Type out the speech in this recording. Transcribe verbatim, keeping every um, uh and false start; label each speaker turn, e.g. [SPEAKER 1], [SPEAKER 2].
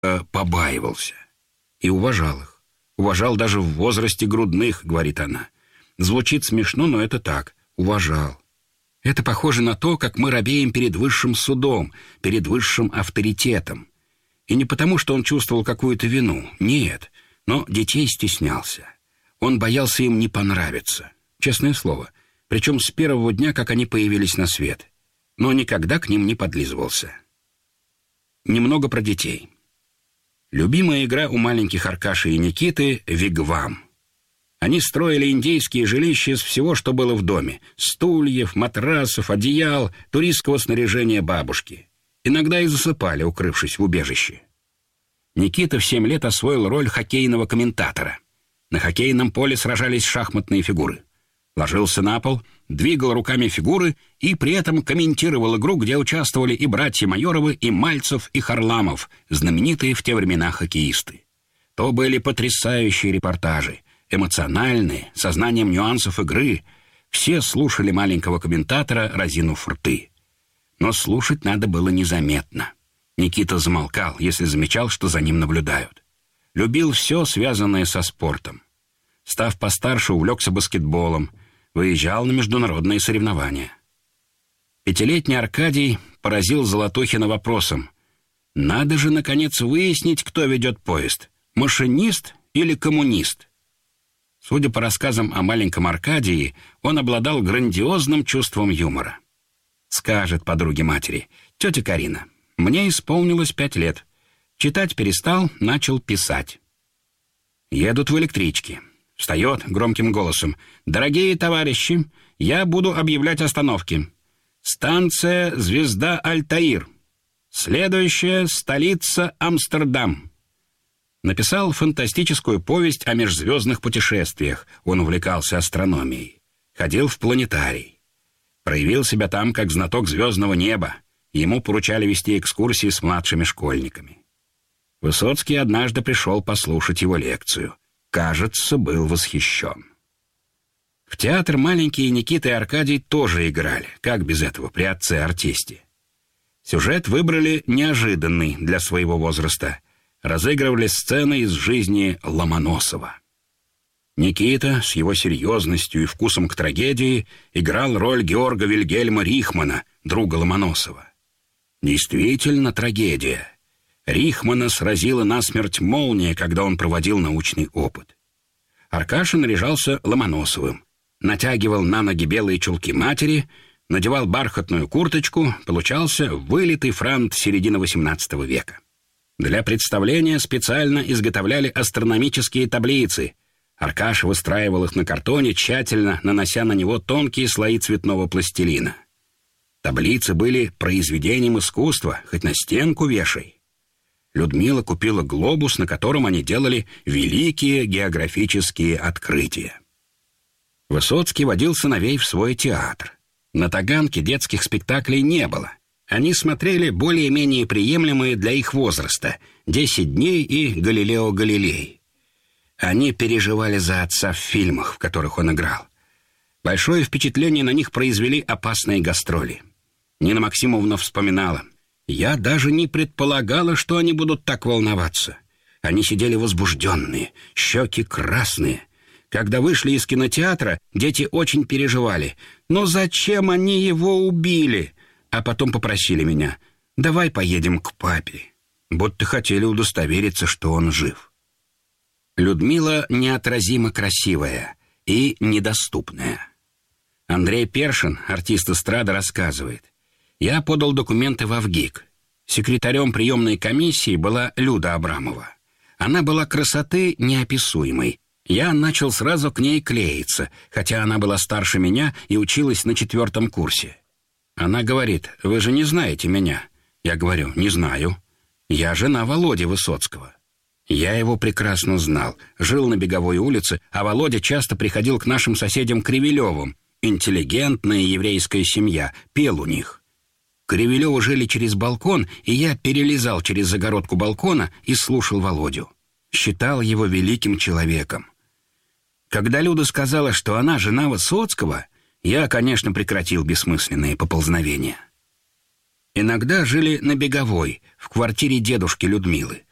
[SPEAKER 1] э, побаивался. И уважал их. Уважал даже в возрасте грудных, говорит она. Звучит смешно, но это так. Уважал. Это похоже на то, как мы робеем перед высшим судом, перед высшим авторитетом. И не потому, что он чувствовал какую-то вину. Нет. Но детей стеснялся. Он боялся им не понравиться. Честное слово. Причем с первого дня, как они появились на свет. Но никогда к ним не подлизывался. Немного про детей. Любимая игра у маленьких Аркаши и Никиты — вигвам. Они строили индейские жилища из всего, что было в доме. Стульев, матрасов, одеял, туристского снаряжения бабушки. Иногда и засыпали, укрывшись в убежище. Никита в семь лет освоил роль хоккейного комментатора. На хоккейном поле сражались шахматные фигуры. Ложился на пол, двигал руками фигуры и при этом комментировал игру, где участвовали и братья Майоровы, и Мальцев, и Харламов, знаменитые в те времена хоккеисты. То были потрясающие репортажи, эмоциональные, со знанием нюансов игры. Все слушали маленького комментатора, разинув рты. Но слушать надо было незаметно. Никита замолкал, если замечал, что за ним наблюдают. Любил все, связанное со спортом. Став постарше, увлекся баскетболом, выезжал на международные соревнования. Пятилетний Аркадий поразил Золотухина вопросом: «Надо же, наконец, выяснить, кто ведет поезд, машинист или коммунист?» Судя по рассказам о маленьком Аркадии, он обладал грандиозным чувством юмора. Скажет подруге матери: «Тетя Карина, мне исполнилось пять лет. Читать перестал, начал писать». Едут в электричке. Встает громким голосом: «Дорогие товарищи, я буду объявлять остановки. Станция «Звезда Альтаир». Следующая — столица Амстердам». Написал фантастическую повесть о межзвездных путешествиях. Он увлекался астрономией. Ходил в планетарий. Проявил себя там как знаток звездного неба. Ему поручали вести экскурсии с младшими школьниками. Высоцкий однажды пришел послушать его лекцию. Кажется, был восхищен. В театр маленькие Никита и Аркадий тоже играли. Как без этого при отце-артисте? Сюжет выбрали неожиданный для своего возраста. Разыгрывали сцены из жизни Ломоносова. Никита с его серьезностью и вкусом к трагедии играл роль Георга Вильгельма Рихмана, друга Ломоносова. Действительно трагедия. Рихмана сразила насмерть молния, когда он проводил научный опыт. Аркаша наряжался Ломоносовым, натягивал на ноги белые чулки матери, надевал бархатную курточку, получался вылитый франт середины восемнадцатого века. Для представления специально изготовляли астрономические таблицы. Аркаша выстраивал их на картоне, тщательно нанося на него тонкие слои цветного пластилина. Таблицы были произведением искусства, хоть на стенку вешай. Людмила купила глобус, на котором они делали великие географические открытия. Высоцкий водил сыновей в свой театр. На Таганке детских спектаклей не было. Они смотрели более-менее приемлемые для их возраста «Десять дней» и «Галилео Галилей». Они переживали за отца в фильмах, в которых он играл. Большое впечатление на них произвели опасные гастроли. Нина Максимовна вспоминала: «Я даже не предполагала, что они будут так волноваться. Они сидели возбужденные, щеки красные. Когда вышли из кинотеатра, дети очень переживали. Но зачем они его убили? А потом попросили меня: давай поедем к папе. Будто хотели удостовериться, что он жив». Людмила неотразимо красивая и недоступная. Андрей Першин, артист эстрады, рассказывает: «Я подал документы в АВГИК. Секретарем приемной комиссии была Люда Абрамова. Она была красоты неописуемой. Я начал сразу к ней клеиться, хотя она была старше меня и училась на четвертом курсе. Она говорит: вы же не знаете меня. Я говорю: не знаю. Я жена Володи Высоцкого. Я его прекрасно знал, жил на Беговой улице, а Володя часто приходил к нашим соседям Кривилевым. Интеллигентная еврейская семья, пел у них. Кривилевы жили через балкон, и я перелезал через загородку балкона и слушал Володю. Считал его великим человеком. Когда Люда сказала, что она жена Высоцкого, я, конечно, прекратил бессмысленные поползновения. Иногда жили на Беговой, в квартире дедушки Людмилы.